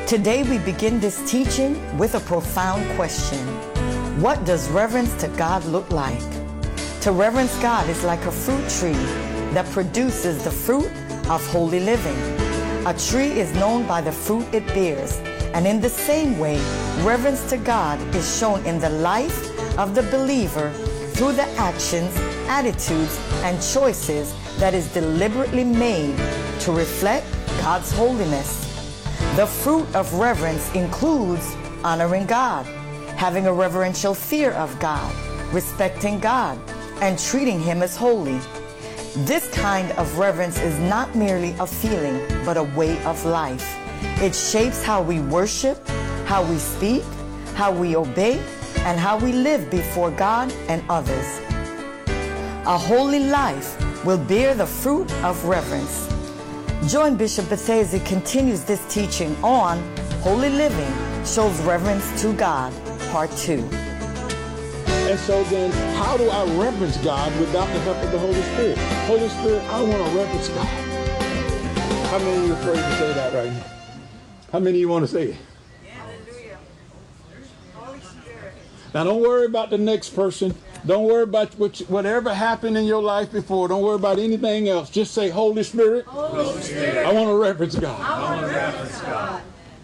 Today we begin this teaching with a profound question. What does reverence to God look like? To reverence God is like a fruit tree that produces the fruit of holy living. A tree is known by the fruit it bears, and in the same way, reverence to God is shown in the life of the believer through the actions, attitudes, and choices that is deliberately made to reflect God's holiness. The fruit of reverence includes honoring God, having a reverential fear of God, respecting God, and treating Him as holy. This kind of reverence is not merely a feeling, but a way of life. It shapes how we worship, how we speak, how we obey, and how we live before God and others. A holy life will bear the fruit of reverence. Join Bishop Bethesda continues this teaching on Holy Living Shows Reverence to God, Part 2. And so then, how do I reverence God without the help of the Holy Spirit? Holy Spirit, I want to reverence God. How many of you are afraid to say that right now? How many of you want to say it? Hallelujah. Holy Spirit. Now, don't worry about the next person. Don't worry about whatever happened in your life before. Don't worry about anything else. Just say, Holy Spirit, Holy Spirit. I want to reverence God. I want to reverence God.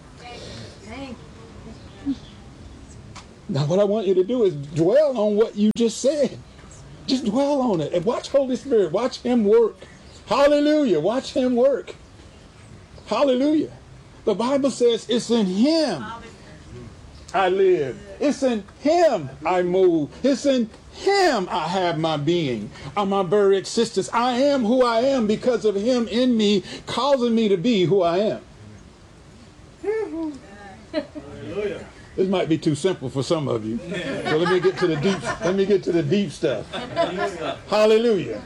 Now, what I want you to do is dwell on what you just said. Just dwell on it. And watch Holy Spirit. Watch Him work. Hallelujah. Watch Him work. Hallelujah. The Bible says it's in Him I live. It's in Him I move. It's in Him I have my being, my very existence. I am who I am because of Him in me, causing me to be who I am. Hallelujah. This might be too simple for some of you. So let me get to the deep. Let me get to the deep stuff. Hallelujah.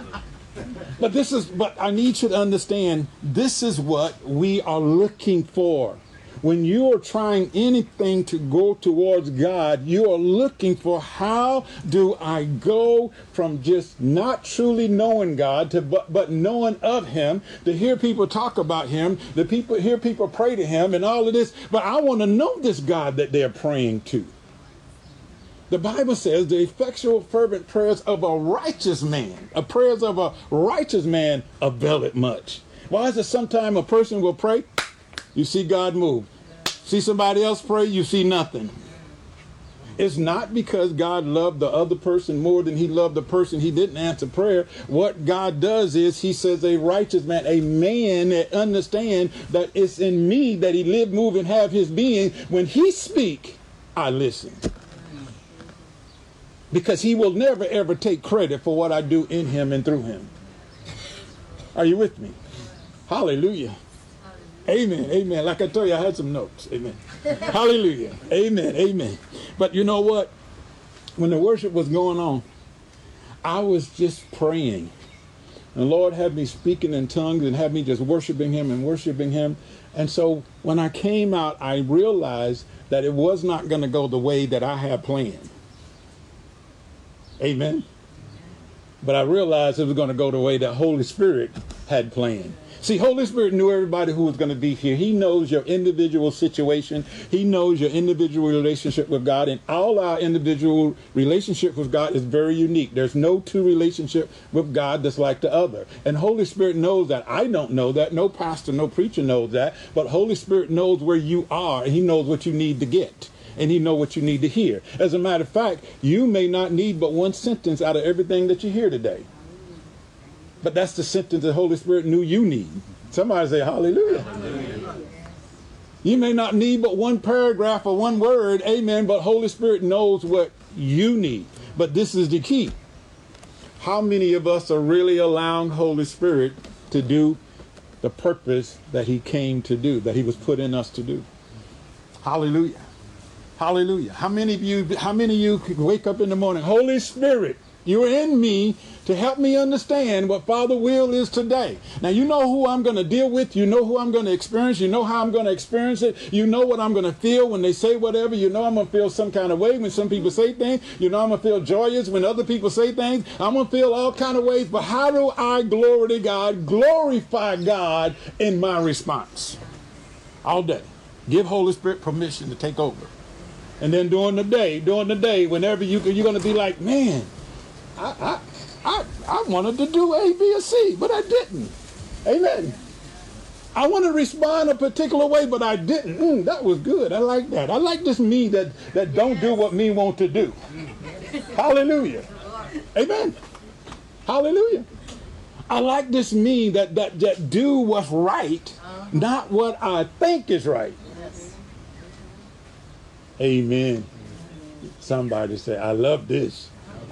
But I need you to understand, this is what we are looking for. When you are trying anything to go towards God, you are looking for, how do I go from just not truly knowing God to but knowing of Him, to hear people talk about Him, hear people pray to Him and all of this, but I want to know this God that they're praying to. The Bible says the effectual fervent prayers of a righteous man, prayers of a righteous man availeth much. Why is it sometimes a person will pray, you see God move. See somebody else pray, you see nothing. It's not because God loved the other person more than He loved the person He didn't answer prayer. What God does is He says a righteous man, a man that understands that it's in me that He live, move, and have His being. When He speak, I listen. Because He will never ever take credit for what I do in Him and through Him. Are you with me? Hallelujah. Amen. Amen. Like I told you, I had some notes. Amen. Hallelujah. Amen. Amen. But you know what? When the worship was going on, I was just praying. And the Lord had me speaking in tongues and had me just worshiping Him and worshiping Him. And so when I came out, I realized that it was not going to go the way that I had planned. Amen. But I realized it was going to go the way that Holy Spirit had planned. See, Holy Spirit knew everybody who was going to be here. He knows your individual situation. He knows your individual relationship with God. And all our individual relationship with God is very unique. There's no two relationship with God that's like the other. And Holy Spirit knows that. I don't know that. No pastor, no preacher knows that. But Holy Spirit knows where you are. And He knows what you need to get. And He knows what you need to hear. As a matter of fact, you may not need but one sentence out of everything that you hear today. But that's the sentence the Holy Spirit knew you need. Somebody say hallelujah. Hallelujah. You may not need but one paragraph or one word, amen, but Holy Spirit knows what you need. But this is the key. How many of us are really allowing Holy Spirit to do the purpose that He came to do, that He was put in us to do? Hallelujah. Hallelujah. How many of you could wake up in the morning, Holy Spirit, you're in me to help me understand what Father's will is today. Now, you know who I'm going to deal with. You know who I'm going to experience. You know how I'm going to experience it. You know what I'm going to feel when they say whatever. You know I'm going to feel some kind of way when some people say things. You know I'm going to feel joyous when other people say things. I'm going to feel all kind of ways. But how do I glory to God, glorify God in my response? All day. Give Holy Spirit permission to take over. And then during the day, whenever you're going to be like, man, I wanted to do A, B, or C, but I didn't. Amen. I want to respond a particular way, but I didn't. That was good. I like that. I like this me that don't do what me want to do. Hallelujah. Amen. Hallelujah. I like this me that do what's right, not what I think is right. Amen. Somebody say, I love this.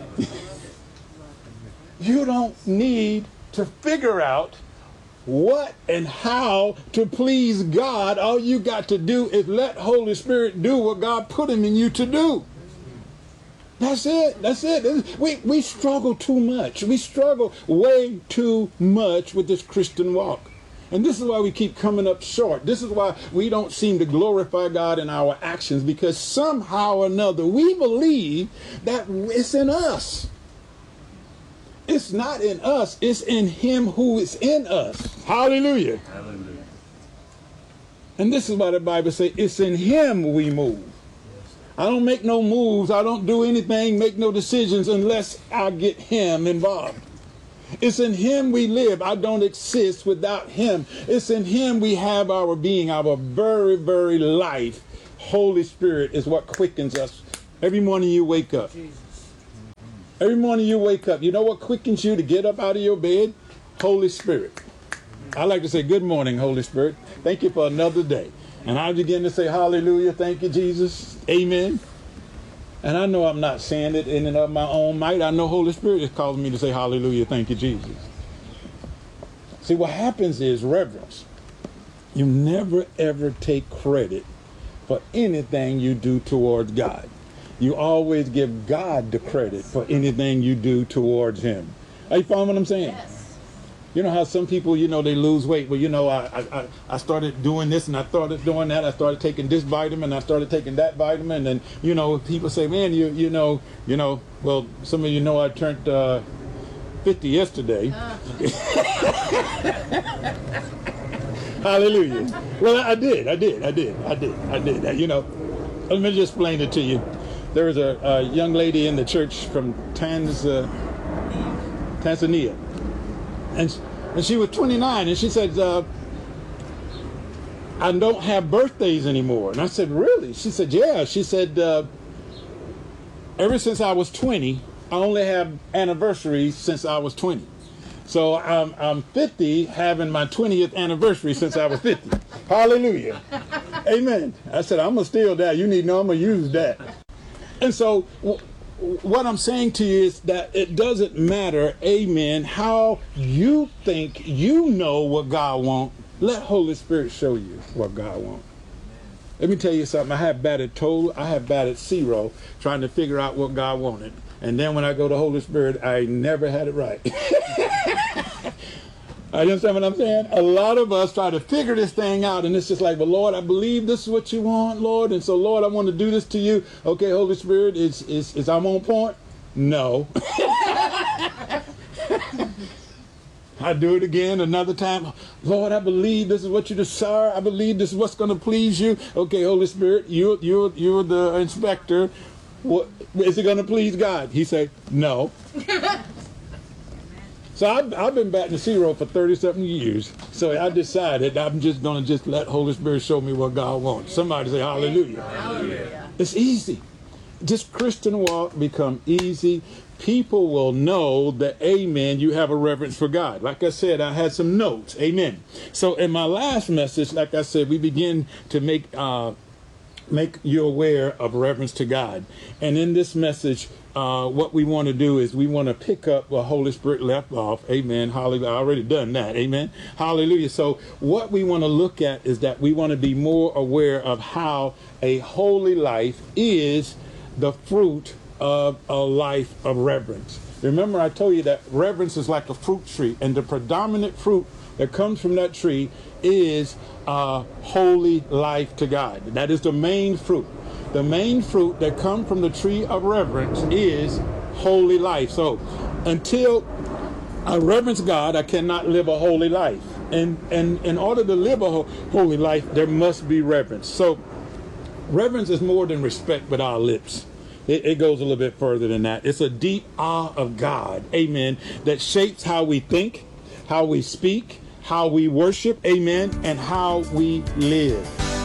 You don't need to figure out what and how to please God. All you got to do is let Holy Spirit do what God put him in you to do. That's it. That's it. We struggle too much. We struggle way too much with this Christian walk. And this is why we keep coming up short. This is why we don't seem to glorify God in our actions, because somehow or another we believe that it's in us. It's not in us. It's in him who is in us. Hallelujah. Hallelujah. And this is why the Bible says it's in him we move. I don't make no moves. I don't do anything, make no decisions unless I get him involved. It's in him we live. I don't exist without him. It's in him we have our being, our very, very life. Holy Spirit is what quickens us. Every morning you wake up. Every morning you wake up. You know what quickens you to get up out of your bed? Holy Spirit. I like to say, good morning, Holy Spirit. Thank you for another day. And I begin to say, hallelujah. Thank you, Jesus. Amen. And I know I'm not saying it in and of my own might. I know Holy Spirit is causing me to say, hallelujah, thank you, Jesus. See, what happens is reverence. You never, ever take credit for anything you do towards God. You always give God the credit for anything you do towards him. Are you following what I'm saying? Yes. You know how some people, they lose weight. Well, I started doing this and I started doing that. I started taking this vitamin. I started taking that vitamin. And, people say, man, well, some of you know I turned 50 yesterday. Hallelujah. Well, I did. Let me just explain it to you. There was a young lady in the church from Tanzania. And she was 29, and she said, I don't have birthdays anymore. And I said, really? She said, yeah. She said, ever since I was 20, I only have anniversaries since I was 20. So I'm 50, having my 20th anniversary since I was 50. Hallelujah. Amen. I said, I'm going to steal that. You need to know I'm going to use that. And so what I'm saying to you is that it doesn't matter, amen, how you think you know what God wants. Let Holy Spirit show you what God wants. Let me tell you something. I have batted total, I have batted zero trying to figure out what God wanted. And then when I go to Holy Spirit, I never had it right. You understand what I'm saying? A lot of us try to figure this thing out, and it's just like, well, Lord, I believe this is what you want, Lord, and so, Lord, I want to do this to you. Okay, Holy Spirit, is I'm on point? No. I do it again another time. Lord, I believe this is what you desire. I believe this is what's going to please you. Okay, Holy Spirit, you're the inspector. What, is it going to please God? He said, no. So I've been batting zero for 30-something years. So I decided I'm just going to let Holy Spirit show me what God wants. Somebody say hallelujah. Hallelujah. It's easy. This Christian walk become easy. People will know that, amen, you have a reverence for God. Like I said, I had some notes. Amen. So in my last message, like I said, we begin to make you aware of reverence to God. And in this message, what we want to do is we want to pick up where Holy Spirit left off. Amen. Hallelujah. I already done that. Amen. Hallelujah. So what we want to look at is that we want to be more aware of how a holy life is the fruit of a life of reverence. Remember, I told you that reverence is like a fruit tree, and the predominant fruit that comes from that tree is a holy life to God. That is the main fruit. The main fruit that comes from the tree of reverence is holy life. So until I reverence God, I cannot live a holy life. And in order to live a holy life, there must be reverence. So reverence is more than respect with our lips. It goes a little bit further than that. It's a deep awe of God, amen, that shapes how we think, how we speak, how we worship, amen, and how we live.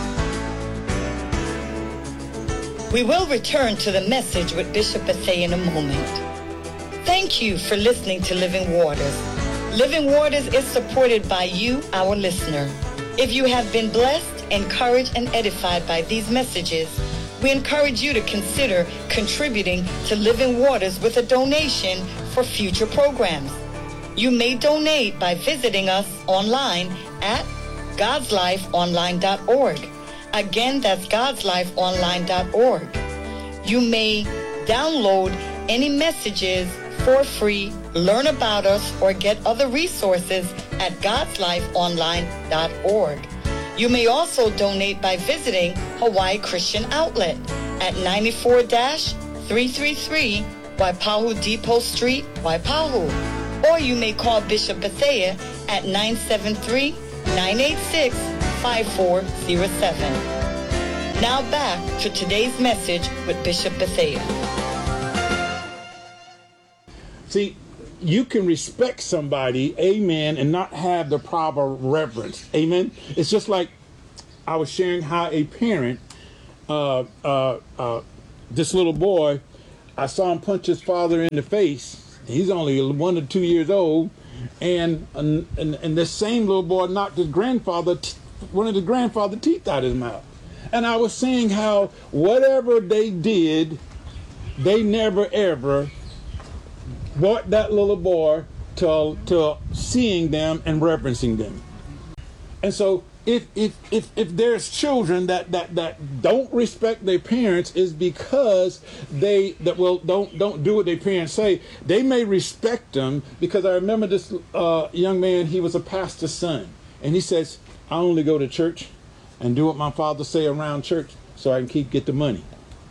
We will return to the message with Bishop Bethea in a moment. Thank you for listening to Living Waters. Living Waters is supported by you, our listener. If you have been blessed, encouraged, and edified by these messages, we encourage you to consider contributing to Living Waters with a donation for future programs. You may donate by visiting us online at godslifeonline.org. Again, that's godslifeonline.org. You may download any messages for free, learn about us, or get other resources at godslifeonline.org. You may also donate by visiting Hawaii Christian Outlet at 94-333 Waipahu Depot Street, Waipahu. Or you may call Bishop Bethea at 973-986-5407. Now back to today's message with Bishop Bethea. See, you can respect somebody, amen, and not have the proper reverence, amen. It's just like I was sharing how a parent, this little boy, I saw him punch his father in the face. He's only 1 or 2 years old, and this same little boy knocked his grandfather, one of his grandfather's teeth out of his mouth. And I was saying how whatever they did, they never ever brought that little boy to seeing them and reverencing them. And so if there's children that don't respect their parents, is because don't do what their parents say. They may respect them, because I remember this young man, he was a pastor's son, and he says, I only go to church and do what my father say around church so I can get the money.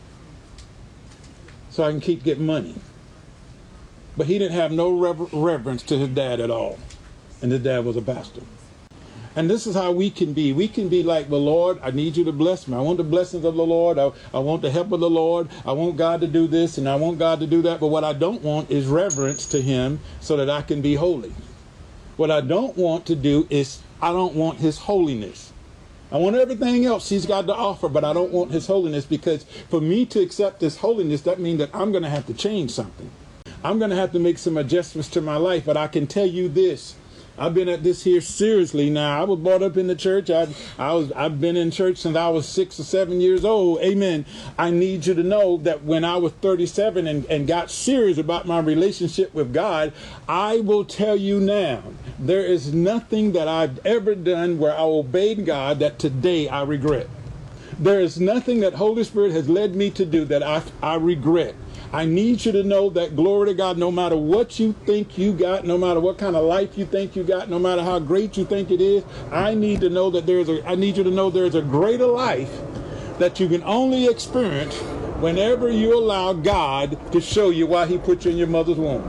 So I can keep getting money. But he didn't have no reverence to his dad at all. And his dad was a pastor. And this is how we can be. We can be like, well, Lord, I need you to bless me. I want the blessings of the Lord. I want the help of the Lord. I want God to do this and I want God to do that. But what I don't want is reverence to him so that I can be holy. What I don't want to do is, I don't want his holiness. I want everything else he's got to offer, but I don't want his holiness, because for me to accept his holiness, that means that I'm going to have to change something. I'm going to have to make some adjustments to my life. But I can tell you this, I've been at this here seriously now. I was brought up in the church. I've been in church since I was 6 or 7 years old. Amen. I need you to know that when I was 37 and got serious about my relationship with God, I will tell you now, there is nothing that I've ever done where I obeyed God that today I regret. There is nothing that Holy Spirit has led me to do that I regret. I need you to know that, glory to God, no matter what you think you got, no matter what kind of life you think you got, no matter how great you think it is, I need you to know there's a greater life that you can only experience whenever you allow God to show you why he put you in your mother's womb.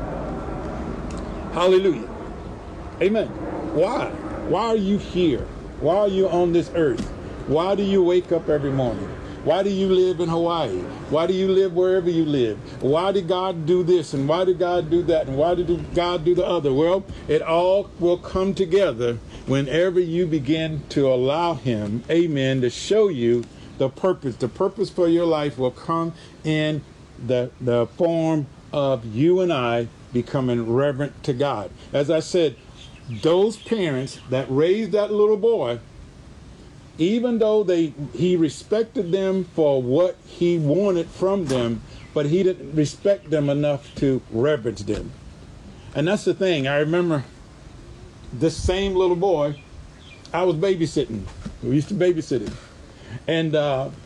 Hallelujah. Amen. Why? Why are you here? Why are you on this earth? Why do you wake up every morning? Why do you live in Hawaii? Why do you live wherever you live? Why did God do this? And why did God do that? And why did God do the other? Well, it all will come together whenever you begin to allow him, amen, to show you the purpose. The purpose for your life will come in the form of you and I becoming reverent to God. As I said, those parents that raised that little boy, even though he respected them for what he wanted from them, but he didn't respect them enough to reverence them. And that's the thing. I remember this same little boy, I was babysitting. We used to babysit him. And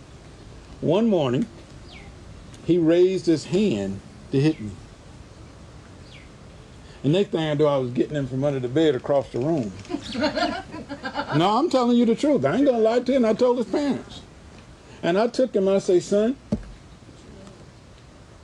one morning, he raised his hand to hit me. And next thing I do, I was getting him from under the bed across the room. No, I'm telling you the truth. I ain't going to lie to you. And I told his parents. And I took him, I say, son,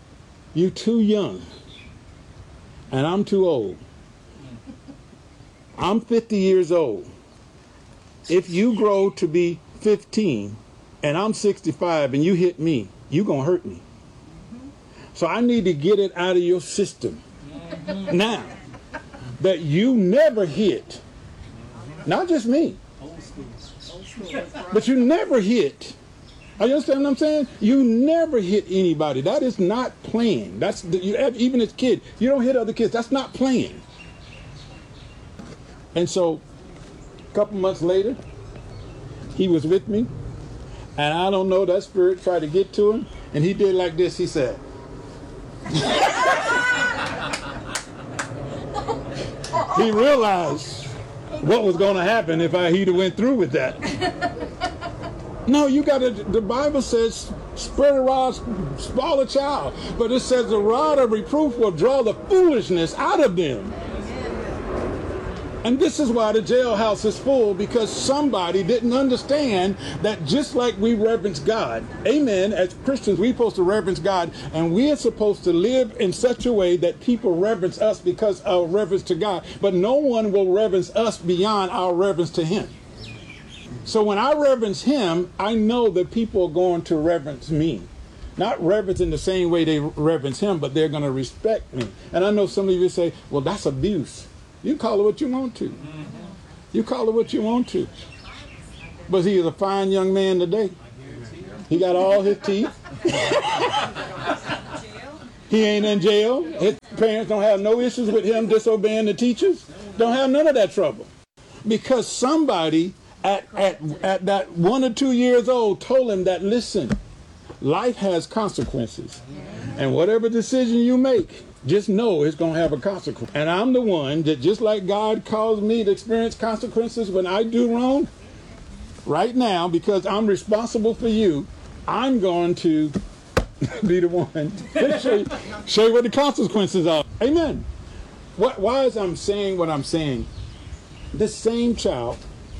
you too young. And I'm too old. I'm 50 years old. If you grow to be 15 and I'm 65 and you hit me, you're going to hurt me. So I need to get it out of your system now that you never hit, not just me, but you never hit. You understand what I'm saying? You never hit anybody. That is not playing. Even as a kid, you don't hit other kids. That's not playing. And so a couple months later, he was with me, and I don't know, that spirit tried to get to him, and he did like this. He said, he realized what was going to happen if he'd have went through with that. No, you got to, the Bible says, spare the rod, spoil the child. But it says the rod of reproof will draw the foolishness out of them. And this is why the jailhouse is full, because somebody didn't understand that just like we reverence God, amen, as Christians, we're supposed to reverence God, and we are supposed to live in such a way that people reverence us because of our reverence to God. But no one will reverence us beyond our reverence to Him. So when I reverence Him, I know that people are going to reverence me. Not reverence in the same way they reverence Him, but they're going to respect me. And I know some of you say, well, that's abuse. You call it what you want to. You call it what you want to. But he is a fine young man today. He got all his teeth. He ain't in jail. His parents don't have no issues with him disobeying the teachers. Don't have none of that trouble. Because somebody at that 1 or 2 years old told him that, listen, life has consequences. And whatever decision you make, just know it's going to have a consequence. And I'm the one that, just like God caused me to experience consequences when I do wrong, right now, because I'm responsible for you, I'm going to be the one to show you what the consequences are. Amen. Why is I'm saying what I'm saying? This same child,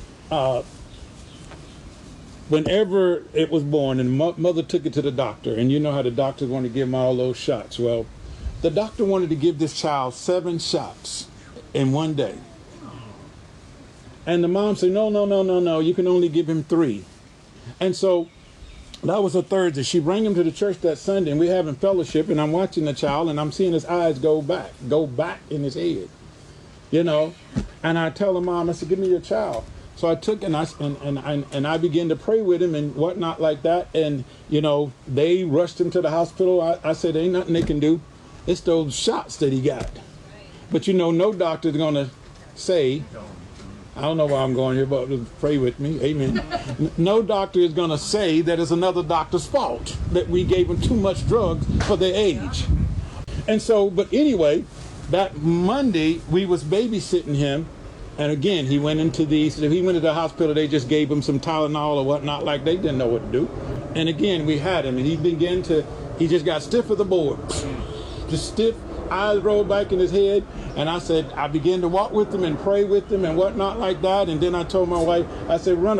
whenever it was born, and mother took it to the doctor, and you know how the doctors want to give them all those shots. Well, the doctor wanted to give this child 7 shots in one day. And the mom said, no, you can only give him 3. And so that was a Thursday. She bring him to the church that Sunday, and we're having fellowship, and I'm watching the child, and I'm seeing his eyes go back in his head, you know. And I tell the mom, I said, give me your child. So I took and I began to pray with him and whatnot like that. And, you know, they rushed him to the hospital. I said, ain't nothing they can do. It's those shots that he got. But, you know, no doctor's going to say, I don't know why I'm going here, but pray with me. Amen. No doctor is going to say that it's another doctor's fault that we gave him too much drugs for their age. And so, but anyway, that Monday we was babysitting him. And again, he went into the hospital, they just gave him some Tylenol or whatnot, like they didn't know what to do. And again, we had him, and he just got stiff as a board. Just stiff, eyes rolled back in his head. And I said, I began to walk with him and pray with him and whatnot like that. And then I told my wife, I said, run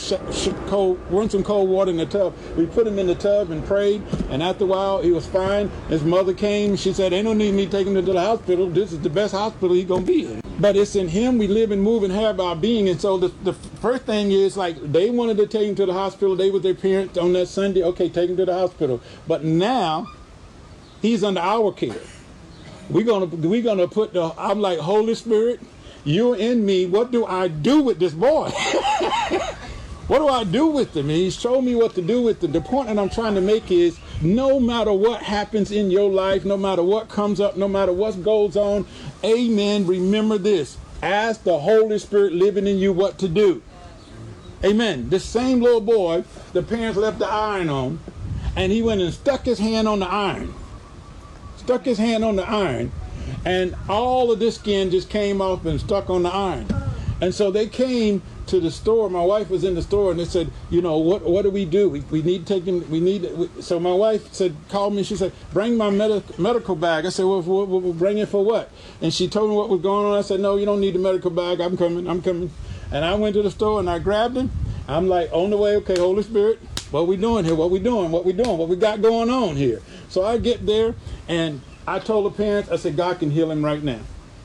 some cold water in the tub. We put him in the tub and prayed. And after a while, he was fine. His mother came. She said, ain't no need me taking him to the hospital. This is the best hospital he's going to be in. But it's in him we live and move and have our being. And so the first thing is, like, they wanted to take him to the hospital. They were their parents on that Sunday. Okay, take him to the hospital. But now he's under our care. We're gonna put I'm like, Holy Spirit, you're in me. What do I do with this boy? What do I do with him? And he showed me what to do with him. The point that I'm trying to make is, no matter what happens in your life, no matter what comes up, no matter what goes on, amen, remember this. Ask the Holy Spirit living in you what to do. Amen. This same little boy, the parents left the iron on, and he went and stuck his hand on the iron. Stuck his hand on the iron, and all of this skin just came off and stuck on the iron. And so they came to the store. My wife was in the store, and they said, you know, what do? We need to take him. So my wife said, called me. She said, bring my medical bag. I said, well, we'll bring it for what? And she told me what was going on. I said, no, you don't need the medical bag. I'm coming. And I went to the store, and I grabbed him. I'm like, on the way. Okay, Holy Spirit, what we doing here? What we got going on here? So I get there, and I told the parents, I said, God can heal him right now.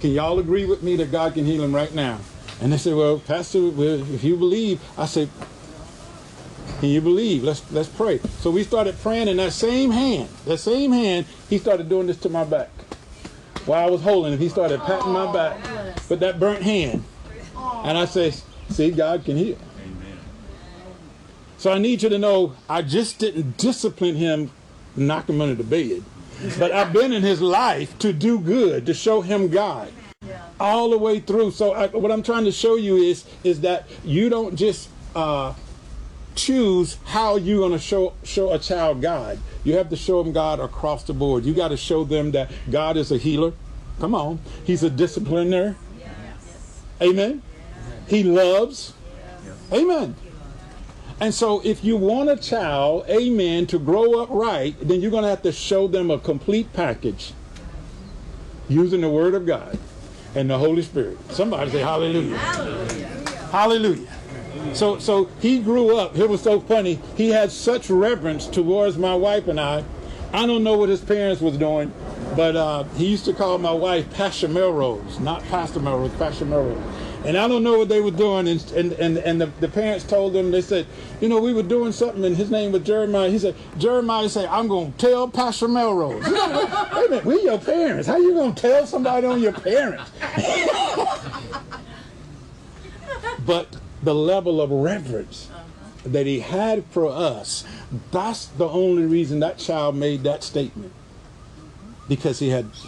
can y'all agree with me that God can heal him right now? And they said, well, Pastor, if you believe. I said, can you believe? Let's pray. So we started praying, and that same hand, he started doing this to my back. While I was holding it, he started patting my back with that burnt hand. And I said, see, God can heal. Amen. So I need you to know, I just didn't discipline him, knock him under the bed. But I've been in his life to do good, to show him God. All the way through. So what I'm trying to show you is that you don't just choose how you're going to show a child God. You have to show them God across the board. You got to show them that God is a healer. Come on. He's a discipliner. Amen. He loves. Amen. And so if you want a child, amen, to grow up right, then you're going to have to show them a complete package using the Word of God and the Holy Spirit. Somebody say hallelujah. Hallelujah. Hallelujah. So he grew up. It was so funny. He had such reverence towards my wife and I. I don't know what his parents was doing, but he used to call my wife Pastor Melrose, not Pastor Melrose, Pastor Melrose. And I don't know what they were doing. And the parents told them, they said, you know, we were doing something, and his name was Jeremiah. He said, Jeremiah said, I'm going to tell Pastor Melrose. Wait a minute, we're your parents. How you going to tell somebody on your parents? But the level of reverence that he had for us, that's the only reason that child made that statement. Because he had